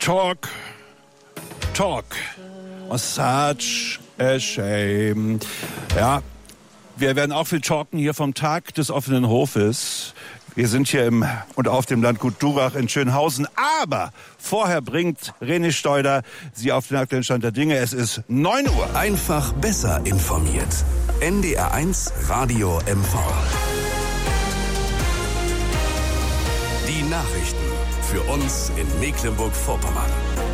Talk. Such a shame. Ja, wir werden auch viel talken hier vom Tag des offenen Hofes. Wir sind hier im und auf dem Landgut Durach in Schönhausen. Aber vorher bringt René Steuder Sie auf den aktuellen Stand der Dinge. Es ist 9 Uhr. Einfach besser informiert. NDR 1 Radio MV. Die Nachrichten für uns in Mecklenburg-Vorpommern.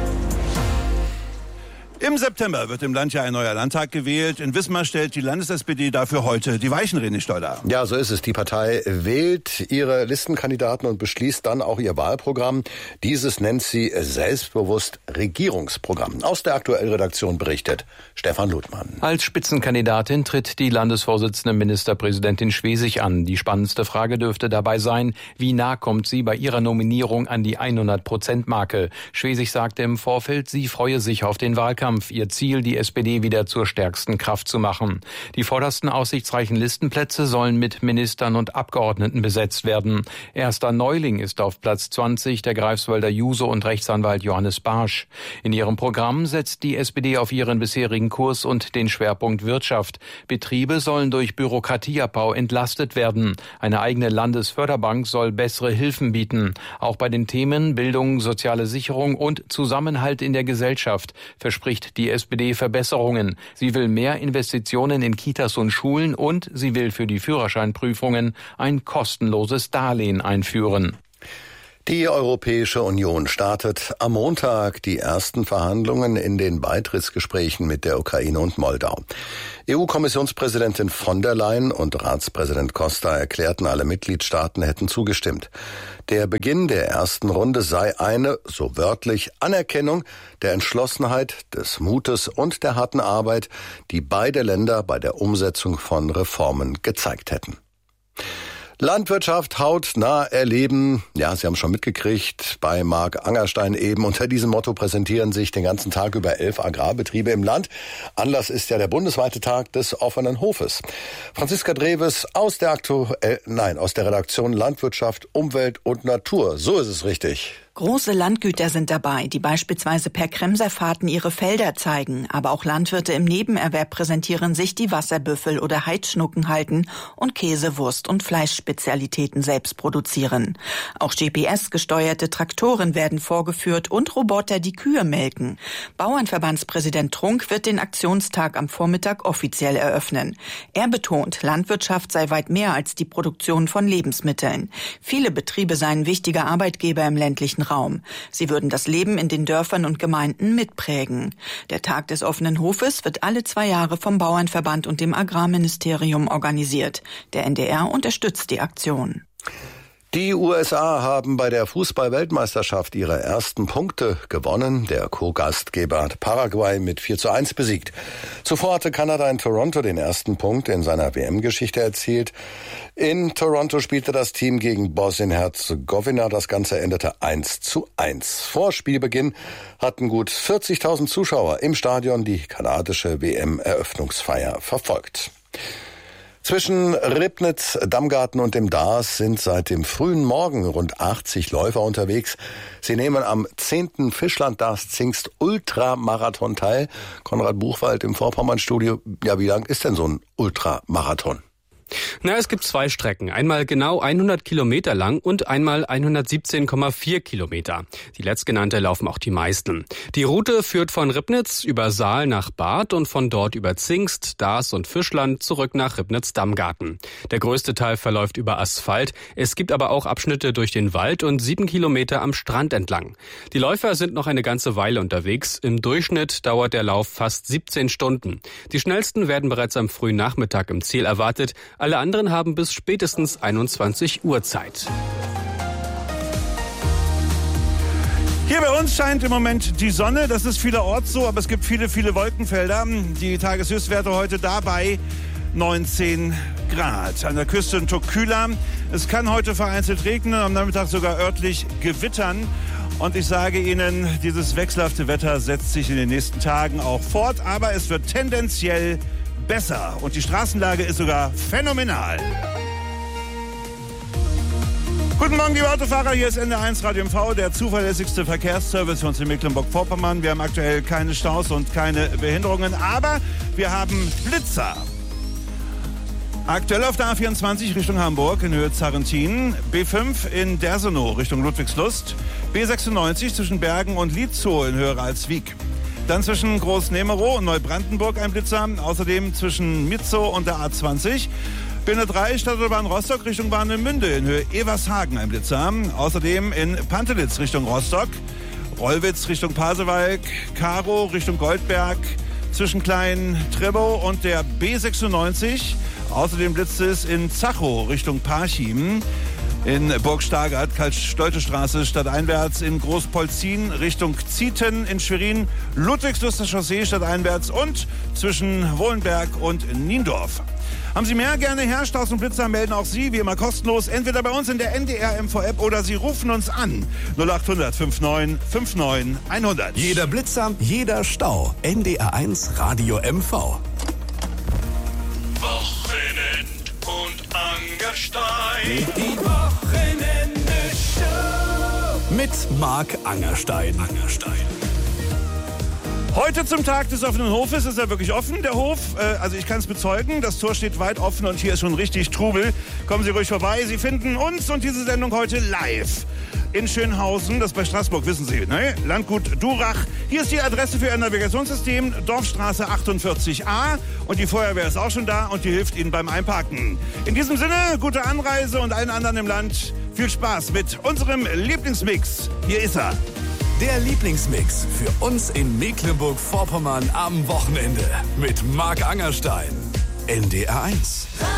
Im September wird im Land ja ein neuer Landtag gewählt. In Wismar stellt die Landes-SPD dafür heute die Weichen, René Steuder. Ja, so ist es. Die Partei wählt ihre Listenkandidaten und beschließt dann auch ihr Wahlprogramm. Dieses nennt sie selbstbewusst Regierungsprogramm. Aus der Aktuellredaktion berichtet Stefan Ludmann. Als Spitzenkandidatin tritt die Landesvorsitzende Ministerpräsidentin Schwesig an. Die spannendste Frage dürfte dabei sein, wie nah kommt sie bei ihrer Nominierung an die 100%-Marke. Schwesig sagte im Vorfeld, sie freue sich auf den Wahlkampf. Ihr Ziel, die SPD wieder zur stärksten Kraft zu machen. Die vordersten aussichtsreichen Listenplätze sollen mit Ministern und Abgeordneten besetzt werden. Erster Neuling ist auf Platz 20 der Greifswalder Juso und Rechtsanwalt Johannes Barsch. In ihrem Programm setzt die SPD auf ihren bisherigen Kurs und den Schwerpunkt Wirtschaft. Betriebe sollen durch Bürokratieabbau entlastet werden. Eine eigene Landesförderbank soll bessere Hilfen bieten. Auch bei den Themen Bildung, soziale Sicherung und Zusammenhalt in der Gesellschaft verspricht die SPD Verbesserungen. Sie will mehr Investitionen in Kitas und Schulen und sie will für die Führerscheinprüfungen ein kostenloses Darlehen einführen. Die Europäische Union startet am Montag die ersten Verhandlungen in den Beitrittsgesprächen mit der Ukraine und Moldau. EU-Kommissionspräsidentin von der Leyen und Ratspräsident Costa erklärten, alle Mitgliedstaaten hätten zugestimmt. Der Beginn der ersten Runde sei eine, so wörtlich, Anerkennung der Entschlossenheit, des Mutes und der harten Arbeit, die beide Länder bei der Umsetzung von Reformen gezeigt hätten. Landwirtschaft hautnah erleben. Ja, Sie haben schon mitgekriegt, bei Marc Angerstein eben. Unter diesem Motto präsentieren sich den ganzen Tag über 11 Agrarbetriebe im Land. Anlass ist ja der bundesweite Tag des offenen Hofes. Franziska Dreves aus der Redaktion Landwirtschaft, Umwelt und Natur. So ist es richtig. Große Landgüter sind dabei, die beispielsweise per Kremserfahrten ihre Felder zeigen. Aber auch Landwirte im Nebenerwerb präsentieren sich, die Wasserbüffel oder Heidschnucken halten und Käse, Wurst und Fleischspezialitäten selbst produzieren. Auch GPS-gesteuerte Traktoren werden vorgeführt und Roboter, die Kühe melken. Bauernverbandspräsident Trunk wird den Aktionstag am Vormittag offiziell eröffnen. Er betont, Landwirtschaft sei weit mehr als die Produktion von Lebensmitteln. Viele Betriebe seien wichtige Arbeitgeber im ländlichen Raum. Sie würden das Leben in den Dörfern und Gemeinden mitprägen. Der Tag des offenen Hofes wird alle 2 Jahre vom Bauernverband und dem Agrarministerium organisiert. Der NDR unterstützt die Aktion. Die USA haben bei der Fußball-Weltmeisterschaft ihre ersten Punkte gewonnen. Der Co-Gastgeber hat Paraguay mit 4:1 besiegt. Zuvor hatte Kanada in Toronto den ersten Punkt in seiner WM-Geschichte erzielt. In Toronto spielte das Team gegen Bosnien-Herzegowina. Das Ganze endete 1:1. Vor Spielbeginn hatten gut 40.000 Zuschauer im Stadion die kanadische WM-Eröffnungsfeier verfolgt. Zwischen Ribnitz, Damgarten und dem Daas sind seit dem frühen Morgen rund 80 Läufer unterwegs. Sie nehmen am 10. Fischland-Daas-Zingst Ultramarathon teil. Konrad Buchwald im Vorpommern-Studio. Ja, wie lang ist denn so ein Ultramarathon? Es gibt 2 Strecken. Einmal genau 100 Kilometer lang und einmal 117,4 Kilometer. Die letztgenannte laufen auch die meisten. Die Route führt von Ribnitz über Saal nach Bad und von dort über Zingst, Daas und Fischland zurück nach Ribnitz-Damgarten. Der größte Teil verläuft über Asphalt. Es gibt aber auch Abschnitte durch den Wald und 7 Kilometer am Strand entlang. Die Läufer sind noch eine ganze Weile unterwegs. Im Durchschnitt dauert der Lauf fast 17 Stunden. Die schnellsten werden bereits am frühen Nachmittag im Ziel erwartet. Alle anderen haben bis spätestens 21 Uhr Zeit. Hier bei uns scheint im Moment die Sonne. Das ist vielerorts so, aber es gibt viele, viele Wolkenfelder. Die Tageshöchstwerte heute dabei 19 Grad. An der Küste in Tokyla. Es kann heute vereinzelt regnen, am Nachmittag sogar örtlich gewittern. Und ich sage Ihnen, dieses wechselhafte Wetter setzt sich in den nächsten Tagen auch fort. Aber es wird tendenziell besser. Und die Straßenlage ist sogar phänomenal. Guten Morgen, liebe Autofahrer, hier ist NDR1 Radio MV, der zuverlässigste Verkehrsservice für uns in Mecklenburg-Vorpommern. Wir haben aktuell keine Staus und keine Behinderungen, aber wir haben Blitzer. Aktuell auf der A24 Richtung Hamburg in Höhe Zarrentin, B5 in Dersenow Richtung Ludwigslust, B96 zwischen Bergen und Lietzow in Höhe Ralswiek. Dann zwischen Groß-Nemerow und Neubrandenburg ein Blitzer, außerdem zwischen Mitzow und der A20. B103 Stadtautobahn Rostock Richtung Warnemünde in Höhe Evershagen ein Blitzer. Außerdem in Pantelitz Richtung Rostock, Rollwitz Richtung Pasewalk, Karow Richtung Goldberg, zwischen Klein-Trebow und der B96. Außerdem blitzt es in Zachow Richtung Parchim, in Burg Stargard, Karl-Stolte-Straße stadteinwärts, in Großpolzin Richtung Zieten, in Schwerin, Ludwigsluster Chaussee stadteinwärts und zwischen Wohlenberg und Niendorf. Haben Sie mehr? Gerne her. Staus und Blitzer melden auch Sie, wie immer kostenlos, entweder bei uns in der NDR MV-App oder Sie rufen uns an. 0800 59 59 100. Jeder Blitzer, jeder Stau. NDR1 Radio MV. Wochenend und Angerstein. Die Wochenende-Show. Mit Marc Angerstein. Heute zum Tag des offenen Hofes. Ist er wirklich offen, der Hof? Also ich kann es bezeugen, das Tor steht weit offen und hier ist schon richtig Trubel. Kommen Sie ruhig vorbei. Sie finden uns und diese Sendung heute live in Schönhausen, das bei Straßburg, wissen Sie, ne? Landgut Durach. Hier ist die Adresse für Ihr Navigationssystem, Dorfstraße 48a. Und die Feuerwehr ist auch schon da und die hilft Ihnen beim Einparken. In diesem Sinne, gute Anreise und allen anderen im Land viel Spaß mit unserem Lieblingsmix. Hier ist er. Der Lieblingsmix für uns in Mecklenburg-Vorpommern am Wochenende mit Marc Angerstein. NDR1.